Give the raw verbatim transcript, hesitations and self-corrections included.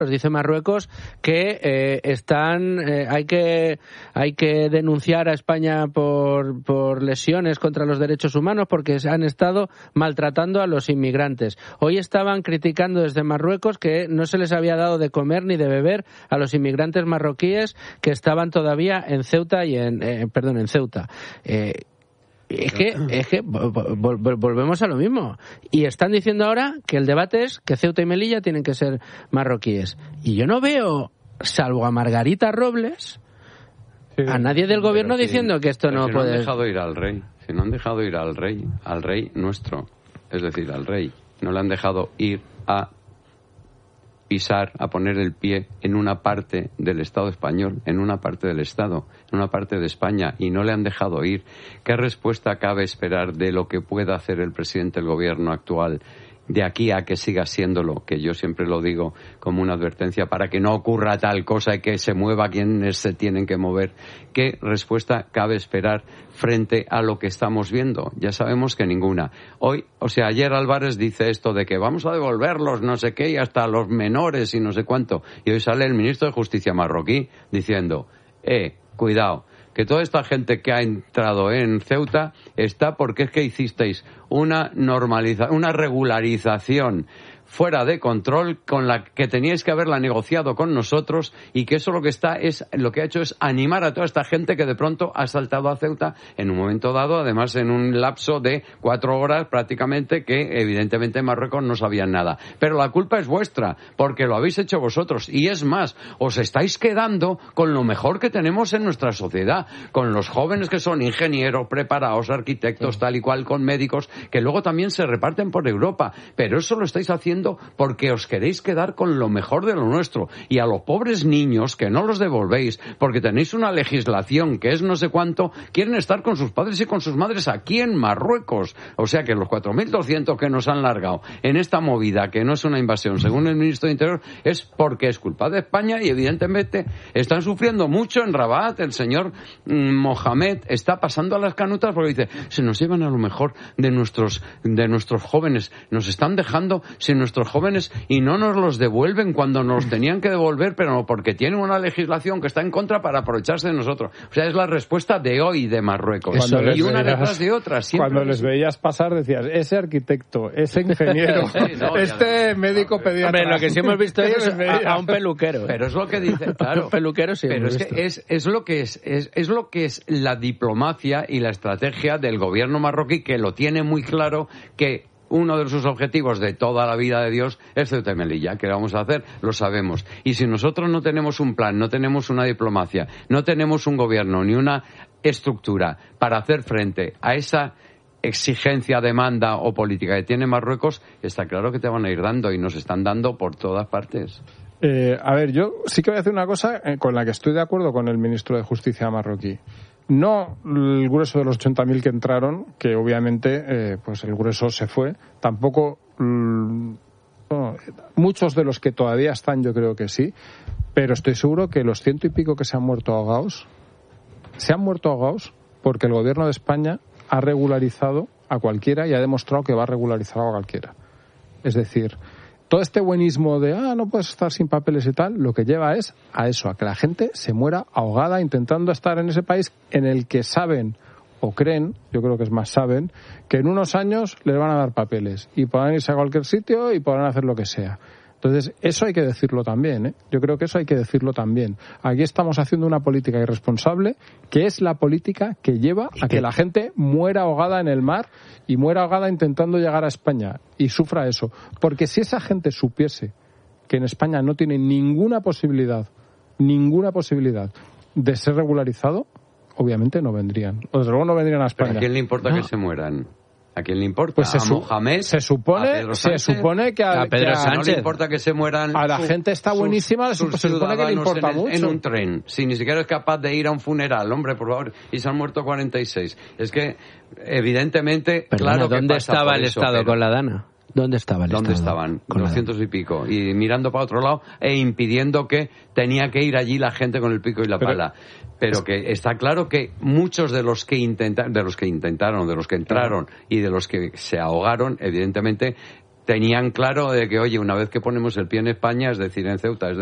dice Marruecos que eh, están eh, hay que hay que denunciar a España por por lesiones contra los derechos humanos porque se han estado maltratando a los inmigrantes. Hoy estaban criticando desde Marruecos que no se les había dado de comer ni de beber a los inmigrantes marroquíes que estaban todavía en Ceuta y en eh, perdón en Ceuta. Eh, Es que, es que volvemos a lo mismo. Y están diciendo ahora que el debate es que Ceuta y Melilla tienen que ser marroquíes. Y yo no veo, salvo a Margarita Robles, sí, a nadie del gobierno si, diciendo que esto no si puede... Si no han dejado ir al rey, si no han dejado ir al rey, al rey nuestro, es decir, al rey, no le han dejado ir a pisar, a poner el pie en una parte del Estado español, en una parte del Estado, en una parte de España, y no le han dejado ir. ¿Qué respuesta cabe esperar de lo que pueda hacer el presidente del gobierno actual de aquí a que siga siéndolo? Que yo siempre lo digo como una advertencia para que no ocurra tal cosa y que se mueva quienes se tienen que mover. ¿Qué respuesta cabe esperar frente a lo que estamos viendo? Ya sabemos que ninguna. Hoy, o sea, ayer Álvarez dice esto de que vamos a devolverlos no sé qué y hasta los menores y no sé cuánto. Y hoy sale el ministro de Justicia marroquí diciendo, eh, cuidado, que toda esta gente que ha entrado en Ceuta está porque es que hicisteis una normaliza, una regularización fuera de control con la que teníais que haberla negociado con nosotros y que eso lo que está es lo que ha hecho es animar a toda esta gente que de pronto ha saltado a Ceuta en un momento dado, además en un lapso de cuatro horas prácticamente que evidentemente en Marruecos no sabían nada. Pero la culpa es vuestra porque lo habéis hecho vosotros y es más, os estáis quedando con lo mejor que tenemos en nuestra sociedad, con los jóvenes que son ingenieros, preparados, arquitectos, sí, tal y cual, con médicos que luego también se reparten por Europa, pero eso lo estáis haciendo porque os queréis quedar con lo mejor de lo nuestro y a los pobres niños que no los devolvéis porque tenéis una legislación que es no sé cuánto, quieren estar con sus padres y con sus madres aquí en Marruecos. O sea que los cuatro mil doscientos que nos han largado en esta movida, que no es una invasión según el ministro de Interior, es porque es culpa de España y evidentemente están sufriendo mucho en Rabat. El señor mmm, Mohamed está pasando a las canutas porque dice, se nos llevan a lo mejor de nuestros, de nuestros jóvenes, nos están dejando sin nuestros nuestros jóvenes y no nos los devuelven cuando nos tenían que devolver, pero no porque tienen una legislación que está en contra para aprovecharse de nosotros. O sea, es la respuesta de hoy de Marruecos. Cuando y una veías, detrás de otra. Cuando les veías pasar decías, ese arquitecto, ese ingeniero, sí, no, este médico pediatra. Hombre, lo que sí hemos visto es a, a un peluquero. Pero es lo que dice, claro. Un peluquero sí. Pero es visto. que es, es lo que es, es, es lo que es la diplomacia y la estrategia del gobierno marroquí, que lo tiene muy claro, que uno de sus objetivos de toda la vida de Dios es Ceuta y Melilla. ¿Qué vamos a hacer? Lo sabemos. Y si nosotros no tenemos un plan, no tenemos una diplomacia, no tenemos un gobierno ni una estructura para hacer frente a esa exigencia, demanda o política que tiene Marruecos, está claro que te van a ir dando y nos están dando por todas partes. Eh, a ver, yo sí que voy a hacer una cosa con la que estoy de acuerdo con el ministro de Justicia marroquí. No el grueso de los ochenta mil que entraron, que obviamente eh, pues el grueso se fue. Tampoco mm, no, muchos de los que todavía están, yo creo que sí. Pero estoy seguro que los ciento y pico que se han muerto ahogados, se han muerto ahogados porque el gobierno de España ha regularizado a cualquiera y ha demostrado que va a regularizar a cualquiera. Es decir, todo este buenismo de, ah, no puedes estar sin papeles y tal, lo que lleva es a eso, a que la gente se muera ahogada intentando estar en ese país en el que saben o creen, yo creo que es más saben, que en unos años les van a dar papeles y podrán irse a cualquier sitio y podrán hacer lo que sea. Entonces, eso hay que decirlo también, ¿eh? Yo creo que eso hay que decirlo también. Aquí estamos haciendo una política irresponsable, que es la política que lleva a que la gente muera ahogada en el mar y muera ahogada intentando llegar a España y sufra eso. Porque si esa gente supiese que en España no tiene ninguna posibilidad, ninguna posibilidad de ser regularizado, obviamente no vendrían. O desde luego no vendrían a España. ¿Pero a quién le importa no. que se mueran? ¿A quién le importa? Pues se, ¿A Mohamed? Se supone, se supone que a, a Pedro que a, Sánchez no le importa que se mueran. A la su, gente está buenísima, sus, se supone que le importa en el, mucho. En un tren, si ni siquiera es capaz de ir a un funeral, hombre, por favor, y se han muerto cuarenta y seis. Es que, evidentemente, Perdona, claro que ¿dónde pasa estaba por el eso, Estado pero... con la Dana? ¿Dónde estaba el ¿Dónde Estado? estaban? doscientos y pico. Y mirando para otro lado e impidiendo que tenía que ir allí la gente con el pico y la Pero, pala. Pero que está claro que muchos de los que intentaron, de los que intentaron, de los que entraron y de los que se ahogaron, evidentemente tenían claro de que, oye, una vez que ponemos el pie en España, es decir, en Ceuta, es